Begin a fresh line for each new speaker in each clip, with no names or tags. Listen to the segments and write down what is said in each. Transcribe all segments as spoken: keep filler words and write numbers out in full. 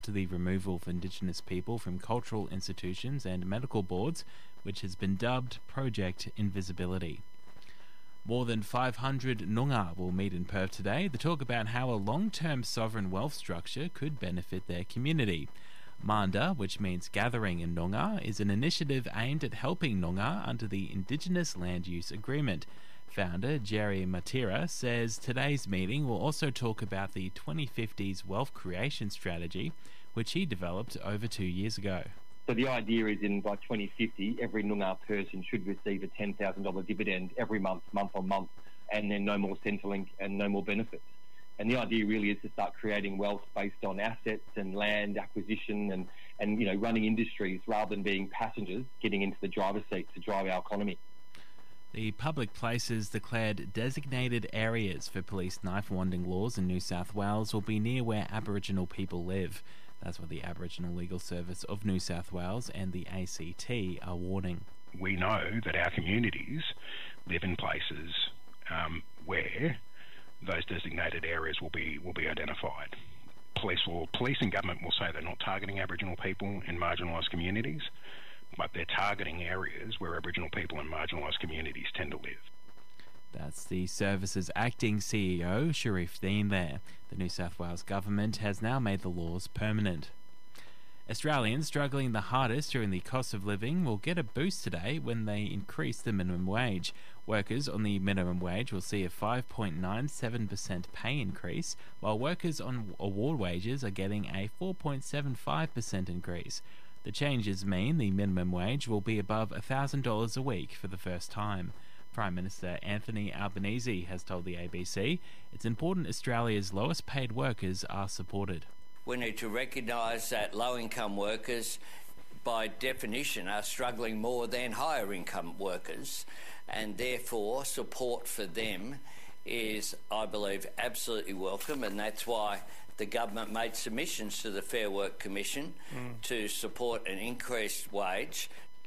to the removal of Indigenous people from cultural institutions and medical boards, which has been dubbed Project Invisibility. More than five hundred Noongar will meet in Perth today to talk about how a long-term sovereign wealth structure could benefit their community. Manda, which means gathering in Noongar, is an initiative aimed at helping Noongar under the Indigenous Land Use Agreement. Founder Jerry Matira says today's meeting will also talk about the twenty fifties wealth creation strategy, which he developed over two years ago.
So the idea is in by twenty fifty, every Noongar person should receive a ten thousand dollars dividend every month, month on month, and then no more Centrelink and no more benefits. And the idea really is to start creating wealth based on assets and land acquisition and, and you know, running industries rather than being passengers getting into the driver's seat to drive our economy.
The public places declared designated areas for police knife-wanding laws in New South Wales will be near where Aboriginal people live. That's what the Aboriginal Legal Service of New South Wales and the A C T are warning.
We know that our communities live in places um, where those designated areas will be will be identified. Police will, police and government will say they're not targeting Aboriginal people in marginalised communities, but they're targeting areas where Aboriginal people and marginalised communities tend to live.
That's the service's acting C E O, Sharif Dean there. The New South Wales government has now made the laws permanent. Australians struggling the hardest during the cost of living will get a boost today when they increase the minimum wage. Workers on the minimum wage will see a five point nine seven percent pay increase, while workers on award wages are getting a four point seven five percent increase. The changes mean the minimum wage will be above one thousand dollars a week for the first time. Prime Minister Anthony Albanese has told the A B C it's important Australia's lowest paid workers are supported.
We need to recognise that low-income workers, by definition, are struggling more than higher-income workers, and therefore support for them is, I believe, absolutely welcome, and that's why the government made submissions to the Fair Work Commission mm. to support an increased wage.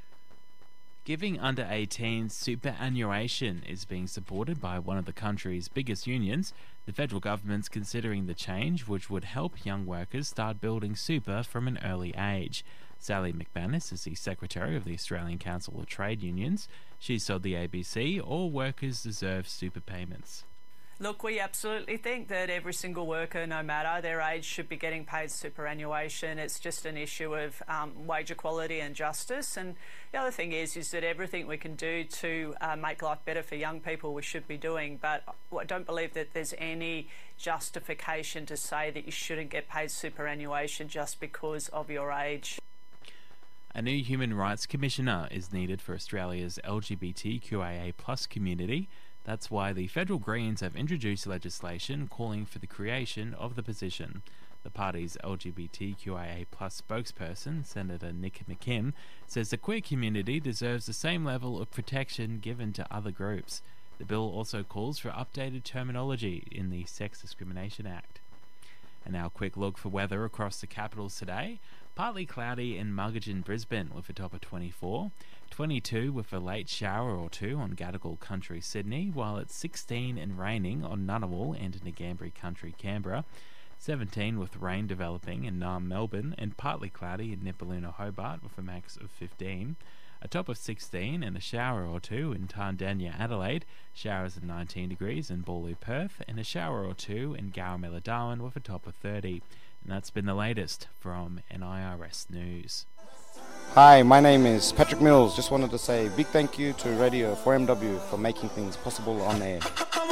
Giving under eighteens superannuation is being supported by one of the country's biggest unions. The federal government's considering the change, which would help young workers start building super from an early age. Sally McManus is the Secretary of the Australian Council of Trade Unions. She's told the A B C all workers deserve super payments.
Look, we absolutely think that every single worker, no matter their age, should be getting paid superannuation. It's just an issue of um, wage equality and justice. And the other thing is, is that everything we can do to uh, make life better for young people, we should be doing. But I don't believe that there's any justification to say that you shouldn't get paid superannuation just because of your age.
A new Human Rights Commissioner is needed for Australia's L G B T Q I A plus community. That's why the federal Greens have introduced legislation calling for the creation of the position. The party's L G B T Q I A plus spokesperson, Senator Nick McKim, says the queer community deserves the same level of protection given to other groups. The bill also calls for updated terminology in the Sex Discrimination Act. And now a quick look for weather across the capitals today. Partly cloudy in Muggeridge and Brisbane with a top of twenty-four. twenty-two with a late shower or two on Gadigal Country, Sydney, while it's sixteen and raining on Ngunnawal and Ngambri Country, Canberra. seventeen with rain developing in Naarm, Melbourne, and partly cloudy in Nipaluna, Hobart with a max of fifteen. A top of sixteen and a shower or two in Tandanya, Adelaide, showers at nineteen degrees in Bawley, Perth, and a shower or two in Gowramilla, Darwin with a top of thirty. And that's been the latest from N I R S News.
Hi, my name is Patrick Mills. Just wanted to say a big thank you to Radio four M W for making things possible on air.